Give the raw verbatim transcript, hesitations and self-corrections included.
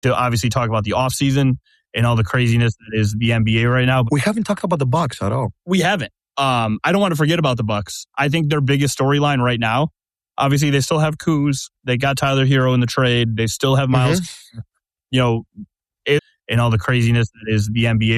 to obviously talk about the offseason and all the craziness that is the N B A right now. We haven't talked about the Bucks at all. We haven't. Um, I don't want to forget about the Bucks. I think their biggest storyline right now, obviously they still have Kuz. They got Tyler Hero in the trade. They still have Miles, mm-hmm. you know, it, and all the craziness that is the N B A